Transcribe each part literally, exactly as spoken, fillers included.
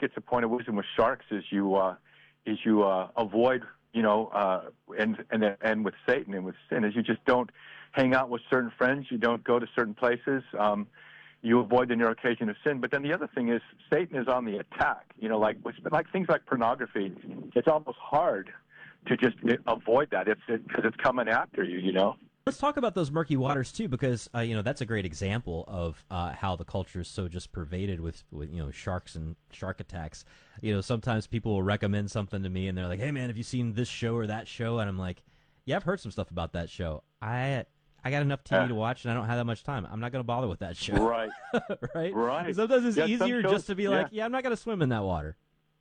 think it's a point of wisdom with sharks is you uh, is you uh, avoid, you know, uh, and and and with Satan and with sin is you just don't hang out with certain friends. You don't go to certain places. Um, you avoid the near occasion of sin. But then the other thing is Satan is on the attack. You know, like like things like pornography. It's almost hard to just avoid that. It's because it, it's coming after you. You know. Let's talk about those murky waters too, because uh, you know that's a great example of uh, how the culture is so just pervaded with, with you know sharks and shark attacks. You know, sometimes people will recommend something to me, and they're like, "Hey, man, have you seen this show or that show?" And I'm like, "Yeah, I've heard some stuff about that show. I I got enough T V to watch, and I don't have that much time. I'm not going to bother with that show." Right. right. Right. Sometimes it's yeah, easier shows, just to be yeah. like, "Yeah, I'm not going to swim in that water."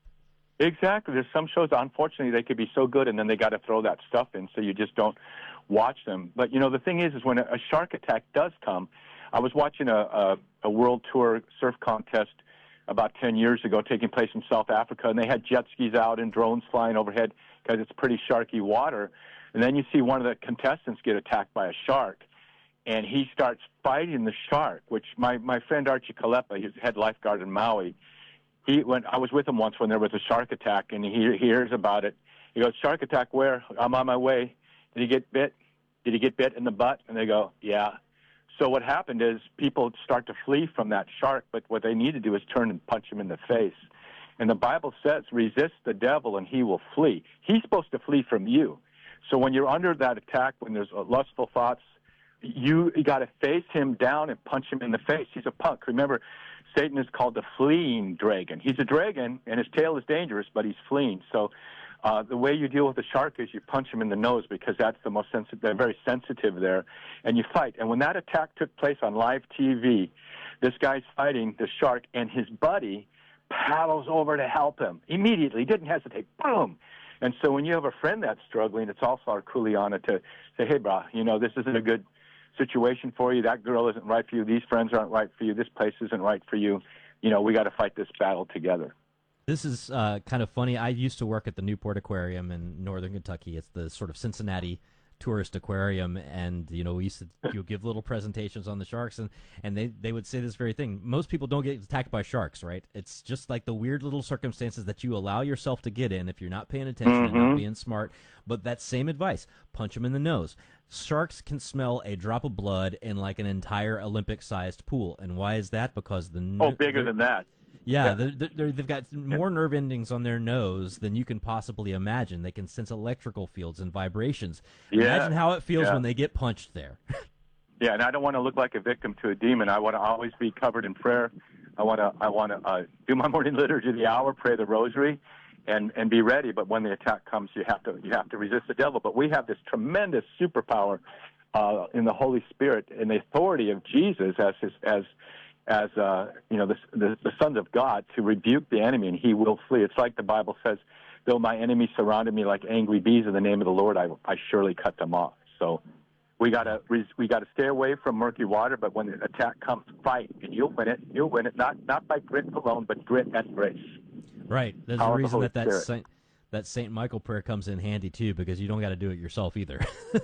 Exactly. There's some shows, unfortunately, they could be so good, and then they got to throw that stuff in, so you just don't watch them. But, you know, the thing is, is when a, a shark attack does come, I was watching a, a, a world tour surf contest about ten years ago taking place in South Africa, and they had jet skis out and drones flying overhead because it's pretty sharky water. And then you see one of the contestants get attacked by a shark, and he starts fighting the shark, which my, my friend Archie Kalepa, he's head lifeguard in Maui, He when I was with him once when there was a shark attack, and he, he hears about it. He goes, "Shark attack where? I'm on my way." Did he get bit? Did he get bit in the butt? And they go, "Yeah." So what happened is people start to flee from that shark, but what they need to do is turn and punch him in the face. And the Bible says, resist the devil and he will flee. He's supposed to flee from you. So when you're under that attack, when there's lustful thoughts, you, you got to face him down and punch him in the face. He's a punk. Remember, Satan is called the fleeing dragon. He's a dragon, and his tail is dangerous, but he's fleeing. So uh, the way you deal with the shark is you punch him in the nose because that's the most sensitive. They're very sensitive there, and you fight. And when that attack took place on live T V, this guy's fighting the shark, and his buddy paddles over to help him immediately. Didn't hesitate. Boom. And so when you have a friend that's struggling, it's also our kuleana to say, "Hey, brah, you know, this isn't a good situation for you. That girl isn't right for you. These friends aren't right for you. This place isn't right for you. You know, we got to fight this battle together." This is uh, kind of funny. I used to work at the Newport Aquarium in northern Kentucky. It's the sort of Cincinnati tourist aquarium, and you know we used to you give little presentations on the sharks, and, and they, they would say this very thing. Most people don't get attacked by sharks, right? It's just like the weird little circumstances that you allow yourself to get in if you're not paying attention mm-hmm. and not being smart. But that same advice, punch them in the nose. Sharks can smell a drop of blood in like an entire Olympic-sized pool. And why is that? Because the Oh, bigger than that. Yeah, yeah. They're, they're, they've got more yeah. nerve endings on their nose than you can possibly imagine. They can sense electrical fields and vibrations. Yeah. Imagine how it feels yeah. when they get punched there. Yeah, and I don't want to look like a victim to a demon. I want to always be covered in prayer. I want to I want to uh, do my morning liturgy, the hour, pray the rosary, and and be ready. But when the attack comes, you have to you have to resist the devil. But we have this tremendous superpower uh, in the Holy Spirit and the authority of Jesus as his as as uh, you know the, the the sons of God to rebuke the enemy, and he will flee. It's like the Bible says, "Though my enemies surrounded me like angry bees, in the name of the Lord, I I surely cut them off." So we gotta we gotta stay away from murky water. But when the attack comes, fight, and you'll win it. You'll win it not not by grit alone, but grit and grace. Right. There's Power a reason the that that Spirit. Saint, that Saint Michael prayer comes in handy too, because you don't got to do it yourself either.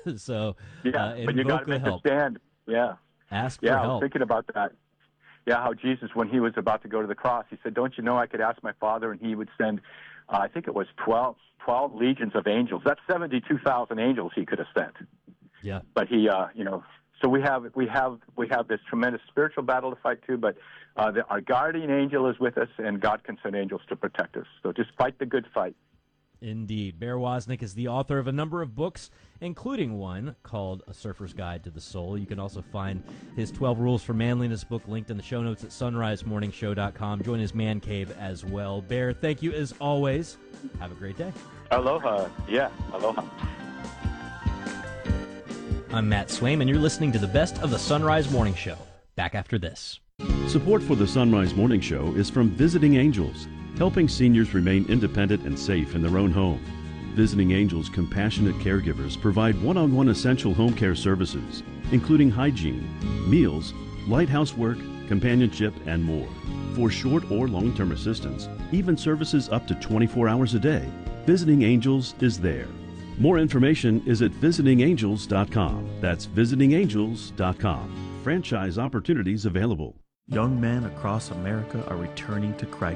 so yeah, uh, but you got to make help. a stand. Yeah. Ask yeah, for I was help. thinking about that. Yeah, how Jesus, when he was about to go to the cross, he said, "Don't you know I could ask my Father, and he would send, uh, I think it was twelve, twelve legions of angels. That's seventy-two thousand angels he could have sent." Yeah. But he, uh, you know, so we have we have we have this tremendous spiritual battle to fight too. But uh, the, our guardian angel is with us, and God can send angels to protect us. So just fight the good fight. Indeed. Bear Wozniak is the author of a number of books, including one called A Surfer's Guide to the Soul. You can also find his twelve Rules for Manliness book linked in the show notes at sunrise morning show dot com. Join his man cave as well. Bear, thank you as always. Have a great day. Aloha. Yeah, aloha. I'm Matt Swaim, and you're listening to the best of the Sunrise Morning Show. Back after this. Support for the Sunrise Morning Show is from Visiting Angels, helping seniors remain independent and safe in their own home. Visiting Angels compassionate caregivers provide one-on-one essential home care services, including hygiene, meals, light housework, companionship, and more. For short or long-term assistance, even services up to twenty-four hours a day, Visiting Angels is there. More information is at visiting angels dot com. That's visiting angels dot com. Franchise opportunities available. Young men across America are returning to Christ,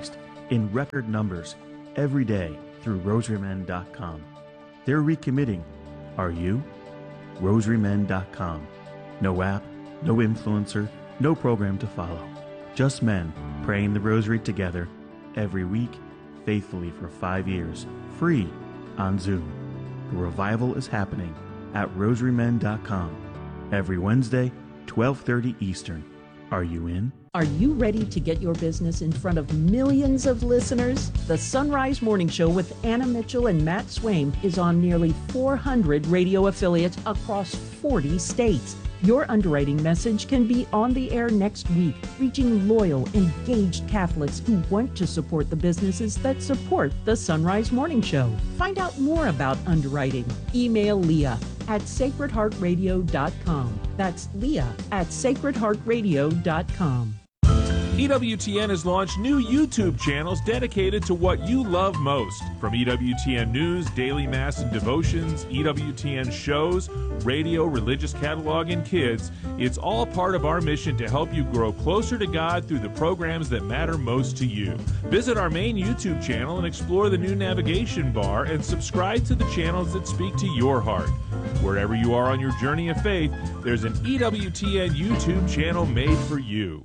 in record numbers every day through rosary men dot com. They're recommitting. Are you? rosary men dot com. No app, no influencer, no program to follow. Just men praying the rosary together every week, faithfully for five years, free on Zoom. The revival is happening at rosary men dot com every Wednesday, twelve thirty Eastern. Are you in? Are you ready to get your business in front of millions of listeners? The Sunrise Morning Show with Anna Mitchell and Matt Swaim is on nearly four hundred radio affiliates across forty states. Your underwriting message can be on the air next week, reaching loyal, engaged Catholics who want to support the businesses that support the Sunrise Morning Show. Find out more about underwriting. Email Leah at sacred heart radio dot com. That's Leah at sacred heart radio dot com. E W T N has launched new YouTube channels dedicated to what you love most. From E W T N News, Daily Mass and Devotions, E W T N shows, radio, religious catalog, and kids, it's all part of our mission to help you grow closer to God through the programs that matter most to you. Visit our main YouTube channel and explore the new navigation bar and subscribe to the channels that speak to your heart. Wherever you are on your journey of faith, there's an E W T N YouTube channel made for you.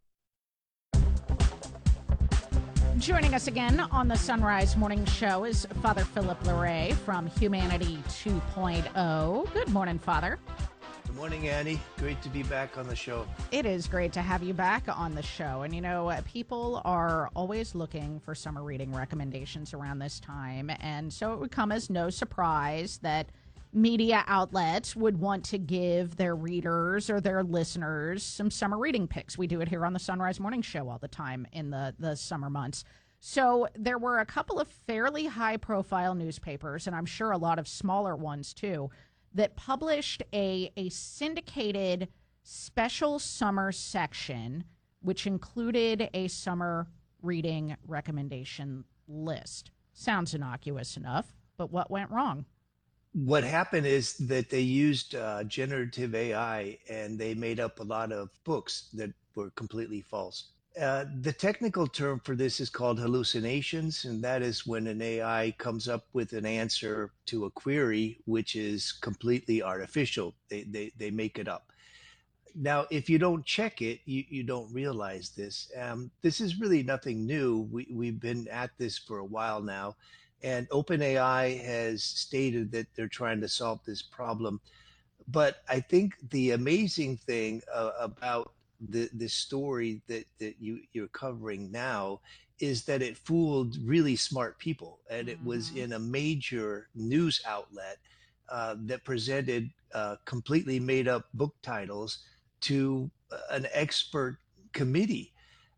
Joining us again on the Sunrise Morning Show is Father Philip Larray from Humanity two point oh. Good morning, Father. Good morning, Annie. Great to be back on the show. It is great to have you back on the show. And, you know, people are always looking for summer reading recommendations around this time. And so it would come as no surprise that media outlets would want to give their readers or their listeners some summer reading picks. We do it here on the Sunrise Morning Show all the time in the, the summer months. So there were a couple of fairly high-profile newspapers, and I'm sure a lot of smaller ones too, that published a, a syndicated special summer section, which included a summer reading recommendation list. Sounds innocuous enough, but what went wrong? What happened is that they used uh, generative A I and they made up a lot of books that were completely false. Uh, the technical term for this is called hallucinations, and that is when an A I comes up with an answer to a query which is completely artificial. They, they, they make it up. Now, if you don't check it, you, you don't realize this. Um, this is really nothing new. We, we've been at this for a while now. And OpenAI has stated that they're trying to solve this problem. But I think the amazing thing uh, about the, the story that, that you, you're covering now is that it fooled really smart people. And it was in a major news outlet uh, that presented uh, completely made up book titles to an expert committee.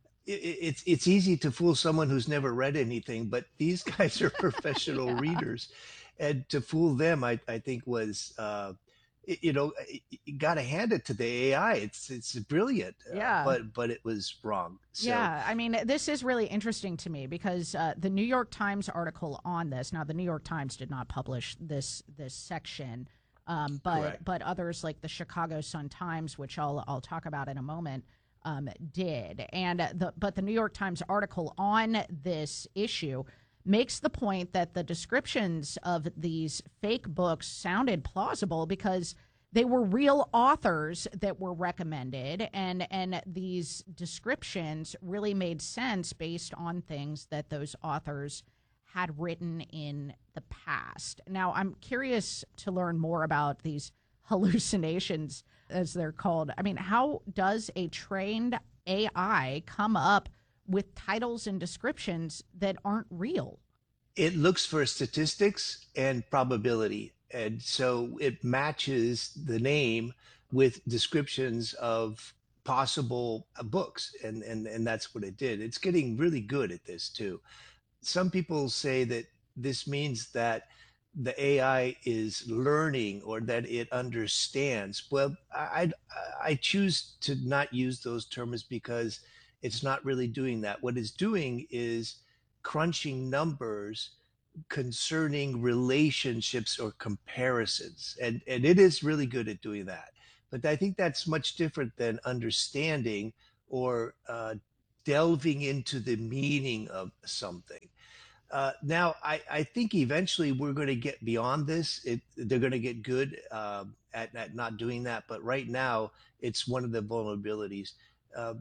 It's it's easy to fool someone who's never read anything, but these guys are professional yeah. readers, and to fool them, I, I think was, uh, you know, you got to hand it to the A I. It's it's brilliant, yeah. uh, but but it was wrong. So, yeah, I mean, this is really interesting to me because uh, the New York Times article on this. Now, the New York Times did not publish this this section, um, but Correct. but others like the Chicago Sun-Times, which I'll I'll talk about in a moment. Um, did. And the but the New York Times article on this issue makes the point that the descriptions of these fake books sounded plausible because they were real authors that were recommended, and and these descriptions really made sense based on things that those authors had written in the past. Now, I'm curious to learn more about these hallucinations, as they're called. I mean, how does a trained A I come up with titles and descriptions that aren't real? It looks for statistics and probability. And so it matches the name with descriptions of possible books. And, and, and that's what it did. It's getting really good at this too. Some people say that this means that the A I is learning or that it understands. Well, I, I choose to not use those terms because it's not really doing that. What it's doing is crunching numbers concerning relationships or comparisons. And, and it is really good at doing that. But I think that's much different than understanding or uh, delving into the meaning of something. Uh, now, I, I think eventually we're going to get beyond this. It, they're going to get good uh, at, at not doing that. But right now, it's one of the vulnerabilities. Uh,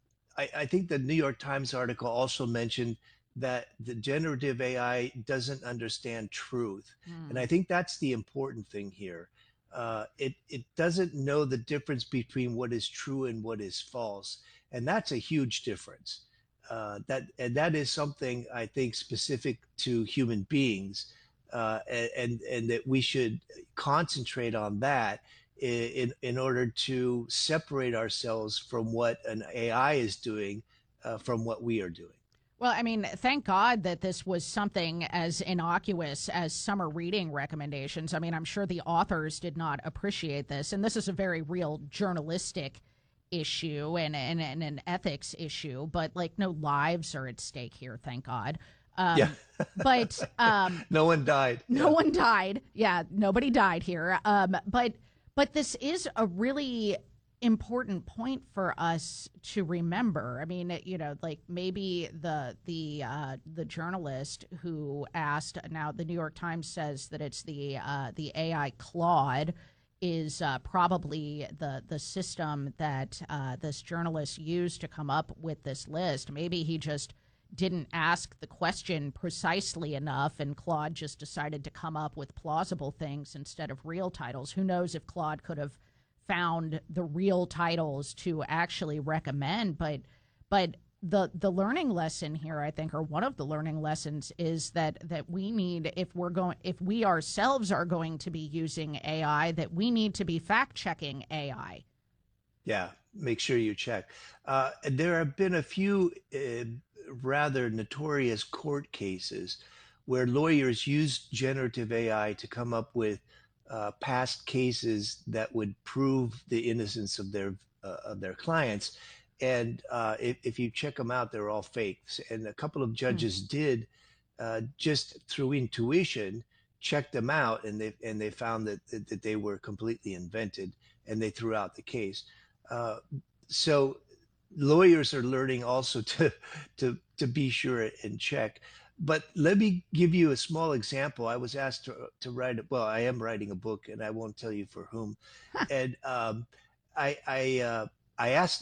I, I think the New York Times article also mentioned that the generative A I doesn't understand truth. Mm. And I think that's the important thing here. Uh, it, it doesn't know the difference between what is true and what is false. And that's a huge difference. Uh, that and that is something I think specific to human beings, uh, and and that we should concentrate on that in in order to separate ourselves from what an A I is doing uh, from what we are doing. Well, I mean, thank God that this was something as innocuous as summer reading recommendations. I mean, I'm sure the authors did not appreciate this, and this is a very real journalistic issue and, and, and an ethics issue, but like no lives are at stake here, thank God. Um, yeah. but um, no one died. No yeah. one died. Yeah, nobody died here. Um, but but this is a really important point for us to remember. I mean, you know, like maybe the the uh, the journalist who asked. Now, the New York Times says that it's the uh, the A I Claude is uh, probably the the system that uh, this journalist used to come up with this list. Maybe he just didn't ask the question precisely enough, and Claude just decided to come up with plausible things instead of real titles. Who knows if Claude could have found the real titles to actually recommend, but but the the learning lesson here, I think, or one of the learning lessons, is that that we need, if we're going if we ourselves are going to be using A I, that we need to be fact checking A I. Yeah, make sure you check. Uh, there have been a few uh, rather notorious court cases where lawyers used generative A I to come up with uh, past cases that would prove the innocence of their uh, of their clients. And uh, if, if you check them out, they're all fakes. And a couple of judges mm. did, uh, just through intuition, check them out, and they and they found that that they were completely invented, and they threw out the case. Uh, so lawyers are learning also to to to be sure and check. But let me give you a small example. I was asked to to write. Well, I am writing a book, and I won't tell you for whom. and um, I I uh, I asked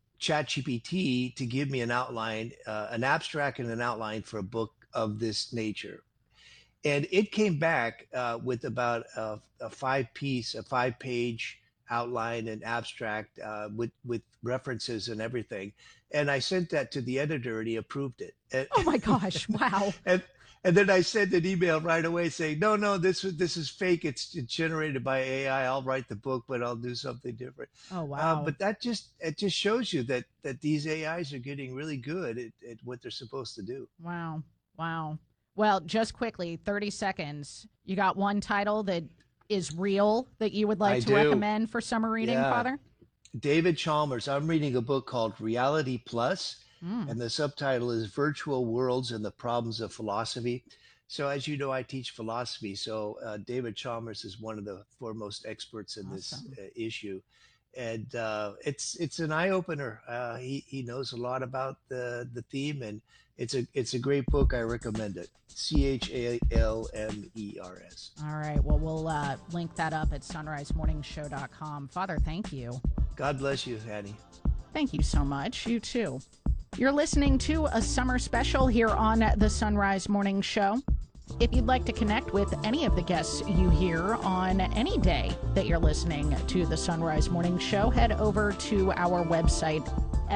ChatGPT to give me an outline, uh, an abstract and an outline for a book of this nature. And it came back uh, with about a, a five piece, a five page outline and abstract uh, with, with references and everything. And I sent that to the editor, and he approved it. And, oh my gosh, wow. and and then I sent an email right away saying, no, no, this this is fake. It's, it's generated by A I. I'll write the book, but I'll do something different. Oh, wow. Uh, but that just, it just shows you that, that these A Is are getting really good at, at what they're supposed to do. Wow. Wow. Well, just quickly, thirty seconds. You got one title that is real that you would like I to do. recommend for summer reading, yeah. Father? David Chalmers. I'm reading a book called Reality Plus. Mm. And the subtitle is Virtual Worlds and the Problems of Philosophy. So as you know, I teach philosophy. So uh, David Chalmers is one of the foremost experts in awesome. this uh, issue. And uh, it's it's an eye-opener. Uh, he, he knows a lot about the, the theme, and it's a it's a great book. I recommend it. C H A L M E R S. All right. Well, we'll uh, link that up at sunrise morning show dot com. Father, thank you. God bless you, Hattie. Thank you so much. You too. You're listening to a summer special here on the Sunrise Morning Show. If you'd like to connect with any of the guests you hear on any day that you're listening to the Sunrise Morning Show, head over to our website,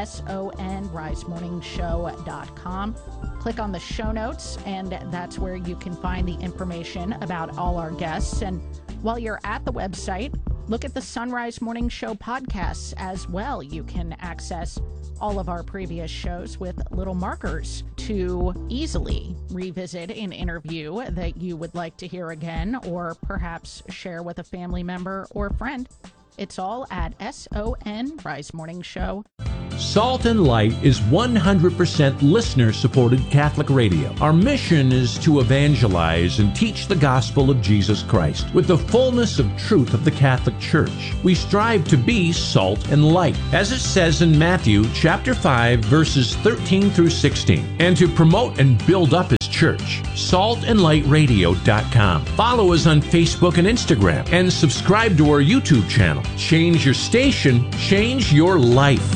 sunrise morning show dot com. Click on the show notes, and that's where you can find the information about all our guests. And while you're at the website, look at the Sunrise Morning Show podcasts as well. You can access all of our previous shows with little markers to easily revisit an interview that you would like to hear again, or perhaps share with a family member or friend. It's all at S O N Rise Morning Show Salt and Light is one hundred percent listener-supported Catholic radio. Our mission is to evangelize and teach the gospel of Jesus Christ with the fullness of truth of the Catholic Church. We strive to be salt and light, as it says in Matthew chapter five, verses thirteen through sixteen, and to promote and build up His church. salt and light radio dot com. Follow us on Facebook and Instagram, and subscribe to our YouTube channel. Change your station, change your life.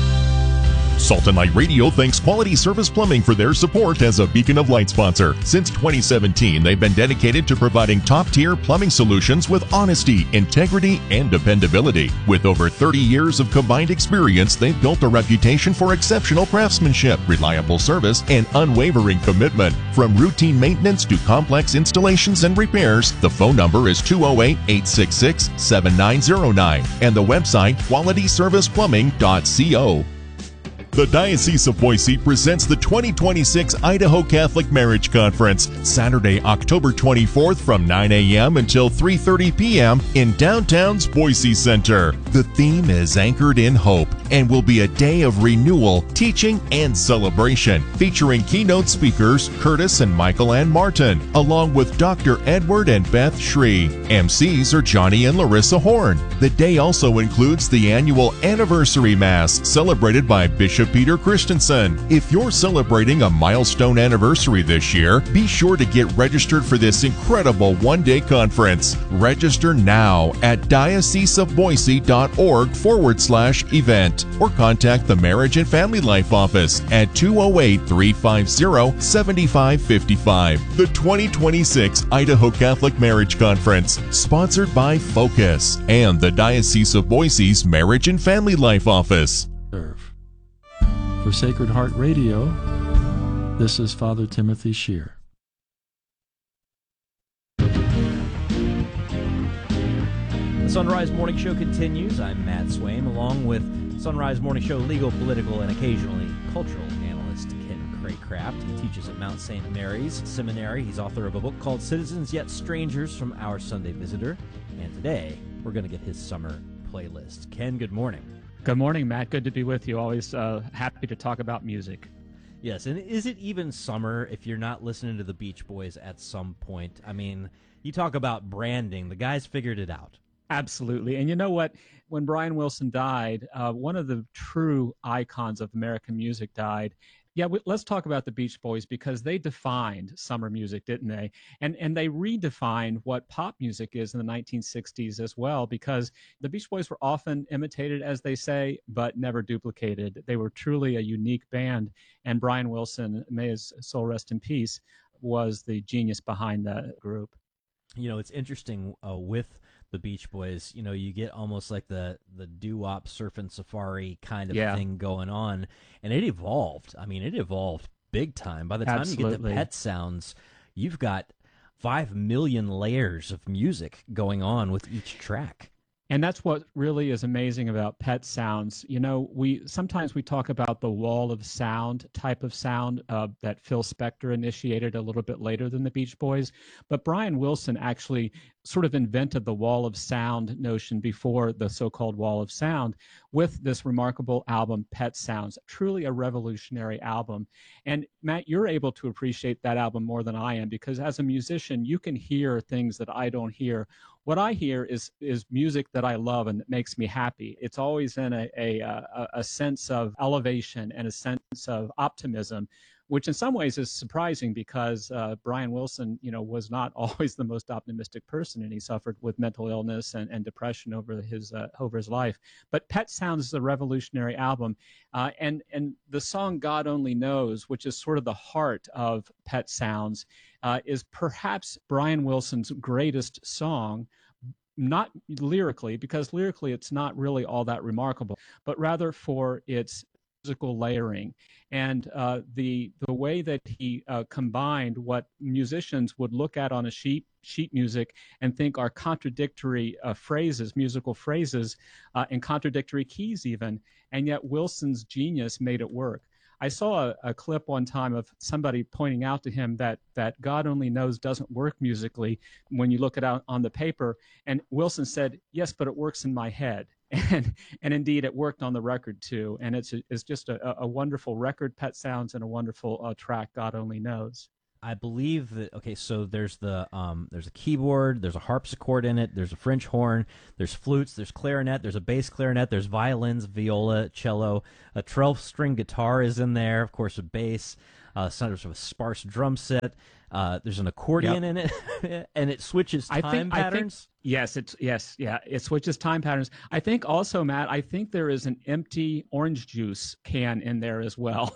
Salt and Light Radio thanks Quality Service Plumbing for their support as a Beacon of Light sponsor. Since twenty seventeen, they've been dedicated to providing top-tier plumbing solutions with honesty, integrity, and dependability. With over thirty years of combined experience, they've built a reputation for exceptional craftsmanship, reliable service, and unwavering commitment. From routine maintenance to complex installations and repairs, the phone number is two oh eight, eight six six, seven nine oh nine and the website quality service plumbing dot co. The Diocese of Boise presents the twenty twenty-six Idaho Catholic Marriage Conference, Saturday, October twenty-fourth from nine a.m. until three thirty p.m. in downtown's Boise Center. The theme is Anchored in Hope and will be a day of renewal, teaching, and celebration, featuring keynote speakers Curtis and Michael Ann Martin, along with Doctor Edward and Beth Shree. M Cs are Johnny and Larissa Horn. The day also includes the annual Anniversary Mass, celebrated by Bishop Peter Christensen. If you're celebrating a milestone anniversary this year, be sure to get registered for this incredible one-day conference. Register now at dioceseofboise.org forward slash event or contact the Marriage and Family Life Office at two oh eight, three five oh, seven five five five. The twenty twenty-six Idaho Catholic Marriage Conference, sponsored by Focus and the Diocese of Boise's Marriage and Family Life Office. For Sacred Heart Radio, this is Father Timothy Shear. The Sunrise Morning Show continues. I'm Matt Swaim, along with Sunrise Morning Show legal, political, and occasionally cultural analyst Ken Craycraft. He teaches at Mount Saint Mary's Seminary. He's author of a book called Citizens Yet Strangers from Our Sunday Visitor. And today, we're going to get his summer playlist. Ken, good morning. Good morning, Matt. Good to be with you. Always uh, happy to talk about music. Yes, and is it even summer if you're not listening to the Beach Boys at some point? I mean, you talk about branding. The guys figured it out. Absolutely. And you know what? When Brian Wilson died, uh, one of the true icons of American music died. Yeah, we, let's talk about the Beach Boys, because they defined summer music, didn't they? And and they redefined what pop music is in the nineteen sixties as well, because the Beach Boys were often imitated, as they say, but never duplicated. They were truly a unique band, and Brian Wilson, may his soul rest in peace, was the genius behind the group. You know, it's interesting uh, with the Beach Boys, you know, you get almost like the, the doo-wop surfing safari kind of yeah. thing going on, and it evolved. I mean, it evolved big time. By the time Absolutely. you get to Pet Sounds, you've got five million layers of music going on with each track. And that's what really is amazing about Pet Sounds. You know, we sometimes we talk about the wall of sound type of sound uh, that Phil Spector initiated a little bit later than the Beach Boys. But Brian Wilson actually sort of invented the wall of sound notion before the so-called wall of sound with this remarkable album, Pet Sounds, truly a revolutionary album. And Matt, you're able to appreciate that album more than I am, because as a musician, you can hear things that I don't hear. What I hear is is music that I love and that makes me happy. It's always in a, a, a, a sense of elevation and a sense of optimism, which in some ways is surprising, because uh, Brian Wilson, you know, was not always the most optimistic person, and he suffered with mental illness and, and depression over his uh, over his life. But Pet Sounds is a revolutionary album, uh, and and the song God Only Knows, which is sort of the heart of Pet Sounds, uh, is perhaps Brian Wilson's greatest song. Not lyrically, because lyrically it's not really all that remarkable, but rather for its musical layering and uh, the the way that he uh, combined what musicians would look at on a sheet sheet music and think are contradictory uh, phrases, musical phrases, uh, and contradictory keys even, and yet Wilson's genius made it work. I saw a, a clip one time of somebody pointing out to him that that God Only Knows doesn't work musically when you look it out on the paper, and Wilson said, yes, but it works in my head. And and indeed, it worked on the record too. And it's it's just a, a wonderful record, Pet Sounds, and a wonderful uh, track, God Only Knows. I believe that, okay, so there's the um, there's a keyboard, there's a harpsichord in it, there's a French horn, there's flutes, there's clarinet, there's a bass clarinet, there's violins, viola, cello, a twelve-string guitar is in there, of course, a bass, uh, some sort of a sparse drum set. Uh, there's an accordion yep. in it, and it switches time I think, patterns. I think, yes, it's yes, yeah, it switches time patterns. I think also, Matt, I think there is an empty orange juice can in there as well.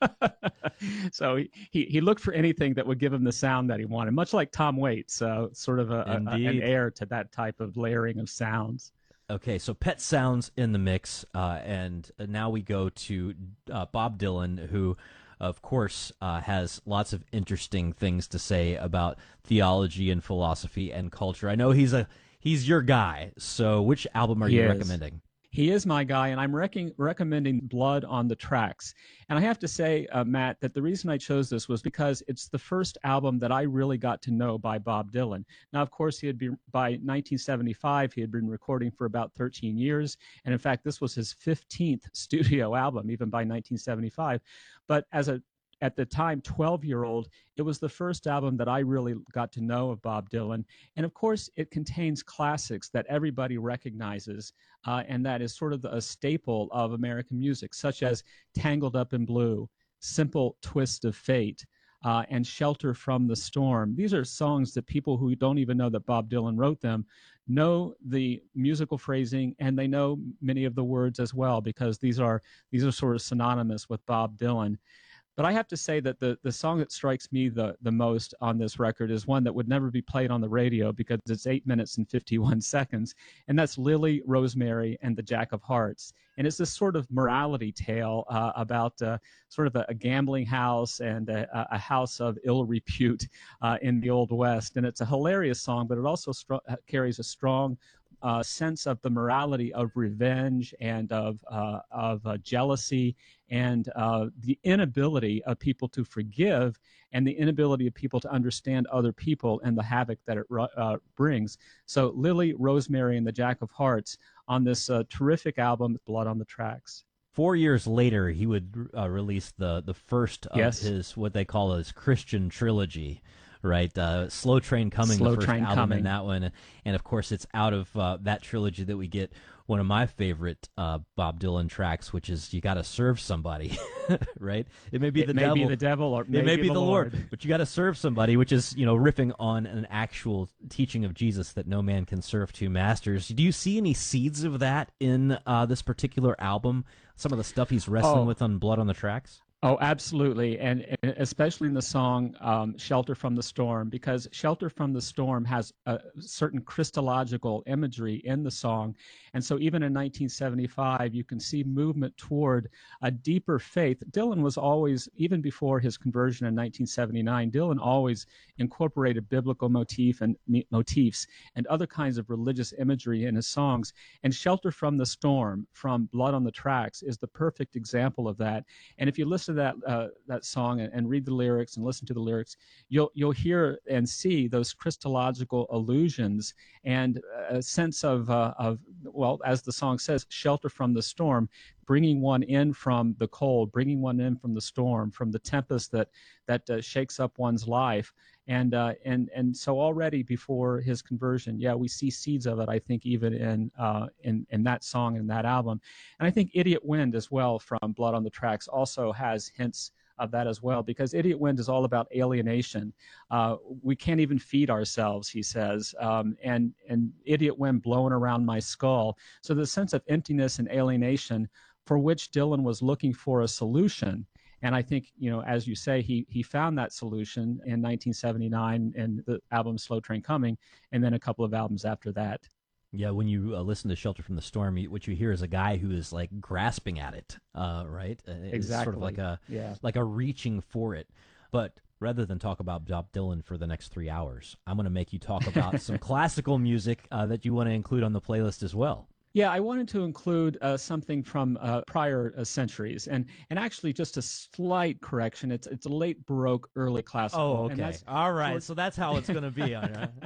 So he, he looked for anything that would give him the sound that he wanted, much like Tom Waits, so sort of a, a, an heir to that type of layering of sounds. Okay, so Pet Sounds in the mix, uh, and now we go to uh, Bob Dylan, who, of course, uh, has lots of interesting things to say about theology and philosophy and culture. I know he's a he's your guy, so which album are he you is. recommending? He is my guy, and I'm rec- recommending Blood on the Tracks. And I have to say, uh, Matt, that the reason I chose this was because it's the first album that I really got to know by Bob Dylan. Now, of course, he had been, by nineteen seventy-five, he had been recording for about thirteen years. And in fact, this was his fifteenth studio album, even by nineteen seventy-five. But as a at the time, twelve-year-old, it was the first album that I really got to know of Bob Dylan. And of course, it contains classics that everybody recognizes, uh, and that is sort of a staple of American music, such as Tangled Up in Blue, Simple Twist of Fate, uh, and Shelter from the Storm. These are songs that people who don't even know that Bob Dylan wrote them know the musical phrasing, and they know many of the words as well, because these are these are sort of synonymous with Bob Dylan. But I have to say that the, the song that strikes me the, the most on this record is one that would never be played on the radio because it's eight minutes and fifty-one seconds, and that's Lily, Rosemary, and the Jack of Hearts. And it's this sort of morality tale uh, about uh, sort of a, a gambling house and a, a house of ill repute uh, in the Old West. And it's a hilarious song, but it also str- carries a strong Uh, sense of the morality of revenge and of uh, of uh, jealousy and uh, the inability of people to forgive and the inability of people to understand other people and the havoc that it uh, brings. So Lily, Rosemary, and the Jack of Hearts on this uh, terrific album, Blood on the Tracks. Four years later, he would uh, release the the first of yes. his what they call his Christian trilogy. Right, uh, Slow Train Coming, Slow the first Train album Coming. in that one, and of course it's out of uh, that trilogy that we get one of my favorite uh, Bob Dylan tracks, which is "You Got to Serve Somebody," right? It may be it the may devil, be the devil, or it may, may be, be the Lord. Lord, but you got to serve somebody, which is you know riffing on an actual teaching of Jesus that no man can serve two masters. Do you see any seeds of that in uh, this particular album? Some of the stuff he's wrestling oh. with on Blood on the Tracks. Oh, absolutely, and, and especially in the song um, "Shelter from the Storm," because "Shelter from the Storm" has a certain Christological imagery in the song, and so even in nineteen seventy-five, you can see movement toward a deeper faith. Dylan was always, even before his conversion in nineteen seventy-nine, Dylan always incorporated biblical motif and motifs and other kinds of religious imagery in his songs, and "Shelter from the Storm" from Blood on the Tracks is the perfect example of that. And if you listen to that uh, that song and, and read the lyrics and listen to the lyrics, you'll you'll hear and see those Christological allusions and a sense of uh, of well, as the song says, shelter from the storm, bringing one in from the cold, bringing one in from the storm, from the tempest that that uh, shakes up one's life. And uh, and and so already before his conversion, yeah, we see seeds of it. I think even in uh, in in that song and that album, and I think "Idiot Wind" as well from Blood on the Tracks also has hints of that as well, because "Idiot Wind" is all about alienation. Uh, we can't even feed ourselves, he says, um, and and idiot wind blowing around my skull. So the sense of emptiness and alienation for which Dylan was looking for a solution. And I think, you know, as you say, he he found that solution in nineteen seventy-nine in the album Slow Train Coming, and then a couple of albums after that. Yeah, when you uh, listen to "Shelter from the Storm," you, what you hear is a guy who is like grasping at it, uh, right? Uh, exactly. It's sort of like a yeah. like a reaching for it. But rather than talk about Bob Dylan for the next three hours, I'm going to make you talk about some classical music uh, that you want to include on the playlist as well. Yeah, I wanted to include uh, something from uh, prior uh, centuries, and and actually just a slight correction. It's it's a late Baroque, early classical. Oh, okay. And that's all right. George... So that's how it's going to be. All right.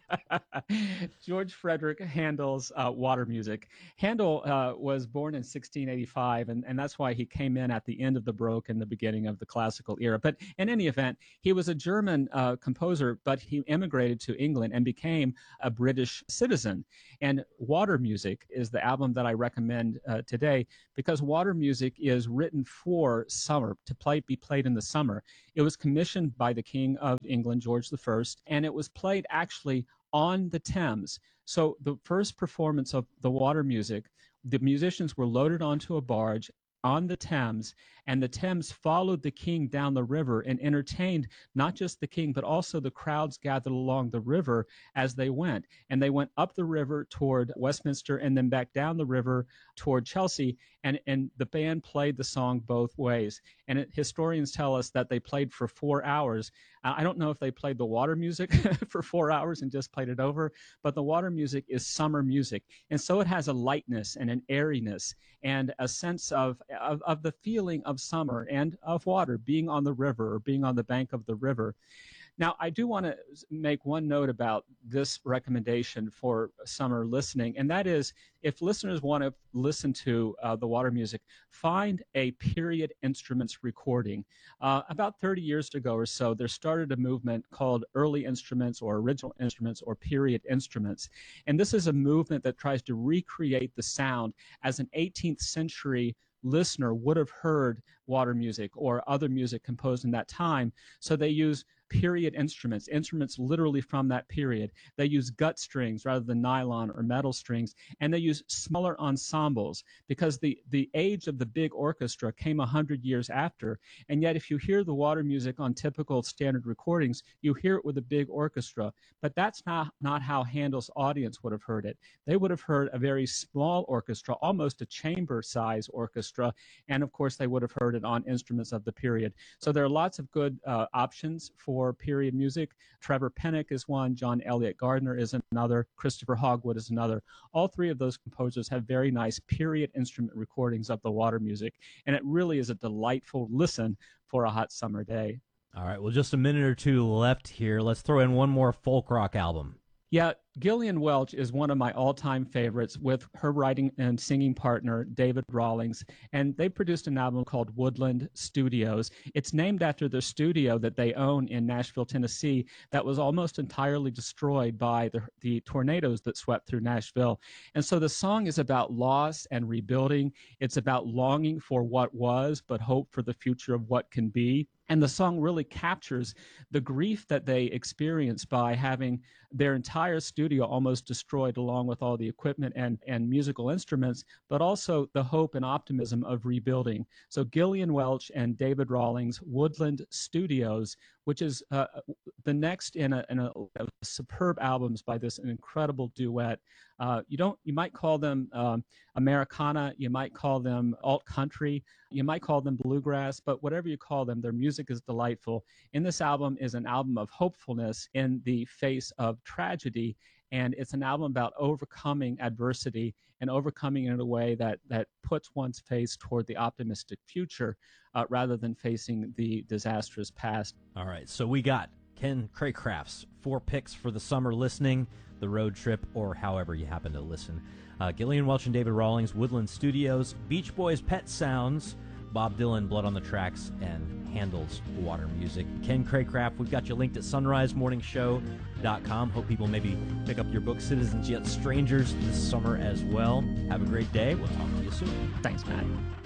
George Frederick Handel's uh, water music. Handel uh, was born in sixteen eighty-five, and, and that's why he came in at the end of the Baroque and the beginning of the classical era. But in any event, he was a German uh, composer, but he immigrated to England and became a British citizen. And Water Music is the album that I recommend uh, today, because water music is written for summer, to play, be played in the summer. It was commissioned by the King of England, George the First, and it was played actually on the Thames. So the first performance of the water music, the musicians were loaded onto a barge on the Thames, and the Thames followed the king down the river and entertained not just the king, but also the crowds gathered along the river as they went. And they went up the river toward Westminster and then back down the river toward Chelsea, and, and the band played the song both ways. And it, historians tell us that they played for four hours. Uh, I don't know if they played the water music for four hours and just played it over, but the water music is summer music. And so it has a lightness and an airiness and a sense of, of, of the feeling of summer and of water, being on the river or being on the bank of the river. Now, I do want to make one note about this recommendation for summer listening, and that is, if listeners want to listen to uh, the water music, find a period instruments recording. Uh, about thirty years ago or so, there started a movement called early instruments or original instruments or period instruments. And this is a movement that tries to recreate the sound as an eighteenth century listener would have heard water music or other music composed in that time. So they use period instruments, instruments literally from that period. They use gut strings rather than nylon or metal strings, and they use smaller ensembles because the, the age of the big orchestra came a hundred years after. And yet if you hear the water music on typical standard recordings, you hear it with a big orchestra. But that's not, not how Handel's audience would have heard it. They would have heard a very small orchestra, almost a chamber-size orchestra, and of course they would have heard it on instruments of the period. So there are lots of good uh, options for period music. Trevor Pennock is one, John Elliott Gardner is another, Christopher Hogwood is another. All three of those composers have very nice period instrument recordings of the water music, and it really is a delightful listen for a hot summer day. All right, well, just a minute or two left here. Let's throw in one more folk rock album. Yeah, Gillian Welch is one of my all-time favorites with her writing and singing partner, David Rawlings, and they produced an album called Woodland Studios. It's named after the studio that they own in Nashville, Tennessee, that was almost entirely destroyed by the, the tornadoes that swept through Nashville. And so the song is about loss and rebuilding. It's about longing for what was, but hope for the future of what can be. And the song really captures the grief that they experienced by having their entire studio almost destroyed along with all the equipment and, and musical instruments, but also the hope and optimism of rebuilding. So Gillian Welch and David Rawlings, Woodland Studios, which is uh, the next in a, in a, a superb albums by this incredible duet. Uh, you don't, you might call them um, Americana, you might call them alt country, you might call them bluegrass, but whatever you call them, their music is delightful. And this album is an album of hopefulness in the face of tragedy, and it's an album about overcoming adversity and overcoming it in a way that that puts one's face toward the optimistic future uh, rather than facing the disastrous past. All right, so we got Ken Craycraft's four picks for the summer listening, the road trip, or however you happen to listen. Uh, Gillian Welch and David Rawlings, Woodland Studios, Beach Boys, Pet Sounds, Bob Dylan, Blood on the Tracks, and Handel's Water Music. Ken Craycraft, we've got you linked at sunrise morning show dot com. Hope people maybe pick up your book, Citizens Yet Strangers, this summer as well. Have a great day. We'll talk to you soon. Thanks, Matt.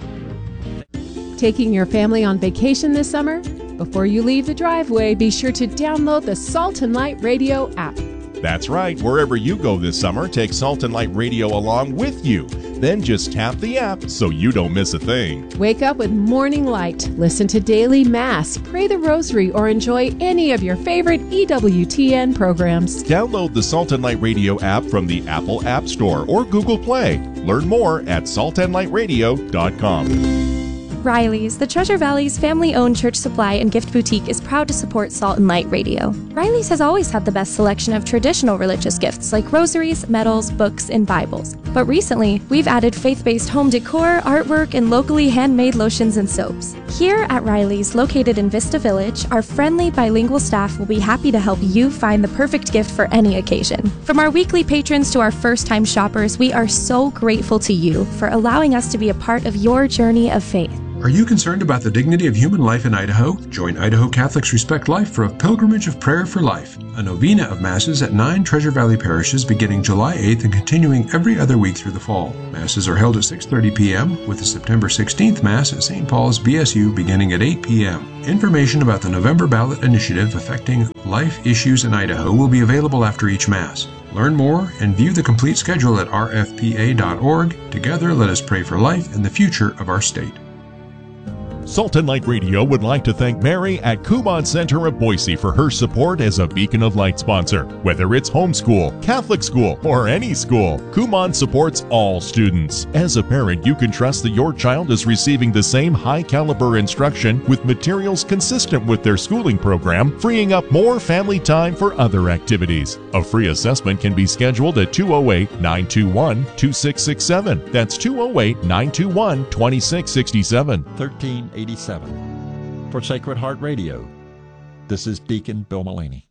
Taking your family on vacation this summer? Before you leave the driveway, be sure to download the Salt and Light Radio app. That's right. Wherever you go this summer, take Salt and Light Radio along with you. Then just tap the app so you don't miss a thing. Wake up with Morning Light, listen to Daily Mass, pray the Rosary, or enjoy any of your favorite E W T N programs. Download the Salt and Light Radio app from the Apple App Store or Google Play. Learn more at salt and light radio dot com. Riley's, the Treasure Valley's family-owned church supply and gift boutique, is proud to support Salt and Light Radio. Riley's has always had the best selection of traditional religious gifts like rosaries, medals, books, and Bibles. But recently, we've added faith-based home decor, artwork, and locally handmade lotions and soaps. Here at Riley's, located in Vista Village, our friendly bilingual staff will be happy to help you find the perfect gift for any occasion. From our weekly patrons to our first-time shoppers, we are so grateful to you for allowing us to be a part of your journey of faith. Are you concerned about the dignity of human life in Idaho? Join Idaho Catholics Respect Life for a Pilgrimage of Prayer for Life, a novena of Masses at nine Treasure Valley parishes beginning July eighth and continuing every other week through the fall. Masses are held at six thirty p.m. with the September sixteenth Mass at Saint Paul's B S U beginning at eight p.m. Information about the November ballot initiative affecting life issues in Idaho will be available after each Mass. Learn more and view the complete schedule at r f p a dot org. Together, let us pray for life and the future of our state. Salt and Light Radio would like to thank Mary at Kumon Center of Boise for her support as a Beacon of Light sponsor. Whether it's homeschool, Catholic school, or any school, Kumon supports all students. As a parent, you can trust that your child is receiving the same high-caliber instruction with materials consistent with their schooling program, freeing up more family time for other activities. A free assessment can be scheduled at two oh eight, nine two one, two six six seven. That's two oh eight, nine two one, two six six seven. thirteen eighty-seven. For Sacred Heart Radio, this is Deacon Bill Mullaney.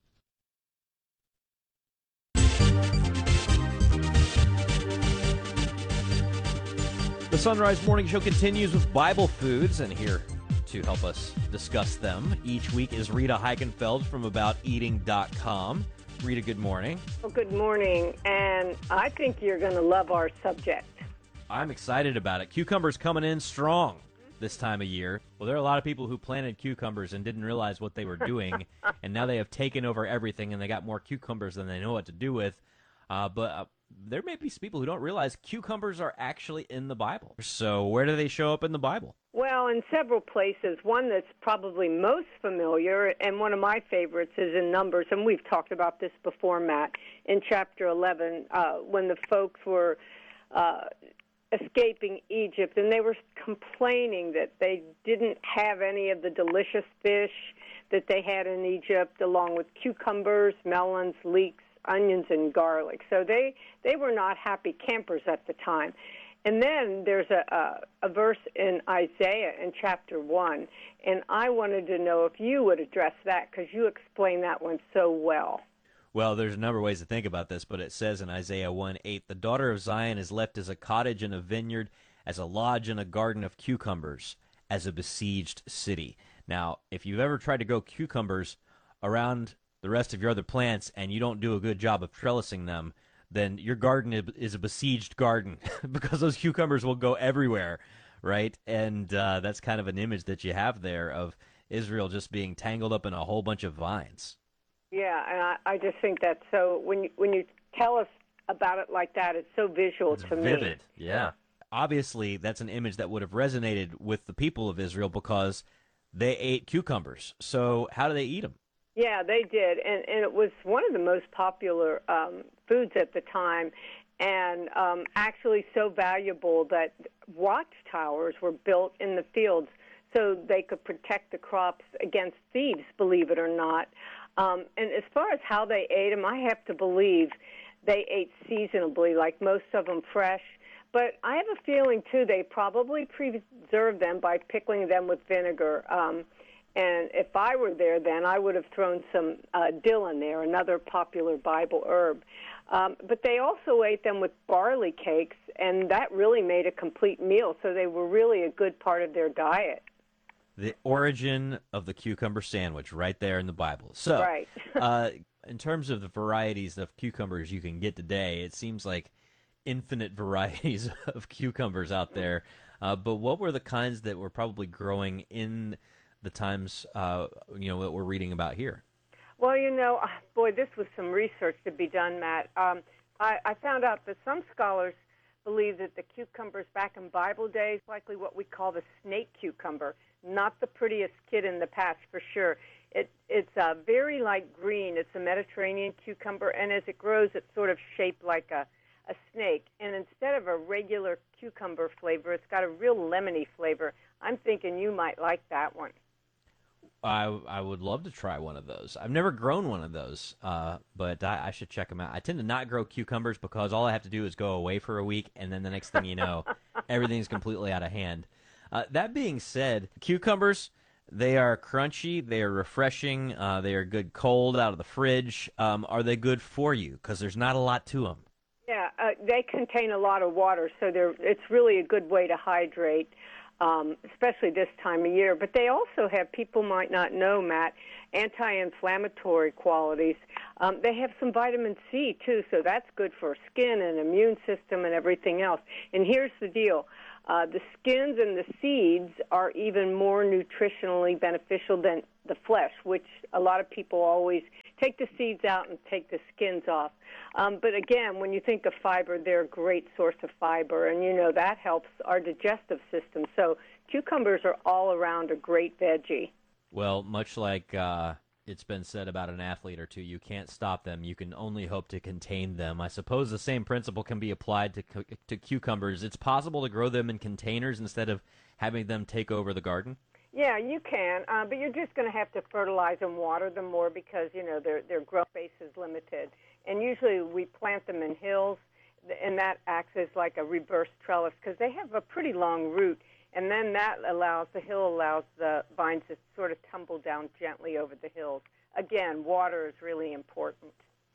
The Sunrise Morning Show continues with Bible Foods, and here to help us discuss them each week is Rita Heikenfeld from about eating dot com. Rita, good morning. Well, good morning, and I think you're going to love our subject. I'm excited about it. Cucumbers coming in strong this time of year. Well, there are a lot of people who planted cucumbers and didn't realize what they were doing, and now they have taken over everything, and they got more cucumbers than they know what to do with. Uh, but uh, there may be some people who don't realize cucumbers are actually in the Bible. So where do they show up in the Bible? Well, in several places. One that's probably most familiar, and one of my favorites, is in Numbers, and we've talked about this before, Matt, in chapter eleven, uh, when the folks were uh, escaping Egypt, and they were complaining that they didn't have any of the delicious fish that they had in Egypt, along with cucumbers, melons, leeks, onions, and garlic. So they, they were not happy campers at the time. And then there's a, a, a verse in Isaiah in chapter one, and I wanted to know if you would address that, because you explained that one so well. Well, there's a number of ways to think about this, but it says in Isaiah one eight, the daughter of Zion is left as a cottage in a vineyard, as a lodge in a garden of cucumbers, as a besieged city. Now, if you've ever tried to grow cucumbers around the rest of your other plants and you don't do a good job of trellising them, then your garden is a besieged garden because those cucumbers will go everywhere, right? And uh, that's kind of an image that you have there of Israel just being tangled up in a whole bunch of vines. Yeah, and I, I just think that's so, when you, when you tell us about it like that, it's so visual it's to vivid. me. Vivid, yeah. Obviously, that's an image that would have resonated with the people of Israel because they ate cucumbers. So how do they eat them? Yeah, they did, and, and it was one of the most popular um, foods at the time, and um, actually so valuable that watchtowers were built in the fields so they could protect the crops against thieves, believe it or not. Um, and as far as how they ate them, I have to believe they ate seasonably, like most of them fresh. But I have a feeling, too, they probably preserved them by pickling them with vinegar. Um, and if I were there then, I would have thrown some uh, dill in there, another popular Bible herb. Um, but they also ate them with barley cakes, and that really made a complete meal. So they were really a good part of their diet. The origin of the cucumber sandwich right there in the Bible. So, right. uh, in terms of the varieties of cucumbers you can get today, it seems like infinite varieties of cucumbers out there. Uh, but what were the kinds that were probably growing in the times, uh, you know, that we're reading about here? Well, you know, boy, this was some research to be done, Matt. Um, I, I found out that some scholars believe that the cucumbers back in Bible days, likely what we call the snake cucumber, not the prettiest kid in the past for sure. It, it's uh, very light green. It's a Mediterranean cucumber, and as it grows, it's sort of shaped like a, a snake, and instead of a regular cucumber flavor, it's got a real lemony flavor. I'm thinking you might like that one. I, I would love to try one of those. I've never grown one of those, uh, but I, I should check them out. I tend to not grow cucumbers because all I have to do is go away for a week, and then the next thing you know, everything's completely out of hand. Uh, that being said, cucumbers, they are crunchy, they are refreshing, uh, they are good cold out of the fridge. Um, are they good for you? Because there's not a lot to them. Yeah, uh, they contain a lot of water, so they're, it's really a good way to hydrate. Um, especially this time of year. But they also have, people might not know, Matt, anti-inflammatory qualities. Um, they have some vitamin C, too, so that's good for skin and immune system and everything else. And here's the deal. Uh, the skins and the seeds are even more nutritionally beneficial than the flesh, which a lot of people always take the seeds out and take the skins off. Um, but again, when you think of fiber, they're a great source of fiber, and you know that helps our digestive system. So cucumbers are all around a great veggie. Well, much like uh, it's been said about an athlete or two, you can't stop them. You can only hope to contain them. I suppose the same principle can be applied to cu- to cucumbers. It's possible to grow them in containers instead of having them take over the garden? Yeah, you can, uh, but you're just going to have to fertilize and water them more because, you know, their their growth space is limited. And usually we plant them in hills, and that acts as like a reverse trellis because they have a pretty long root, and then that allows, the hill allows the vines to sort of tumble down gently over the hills. Again, water is really important.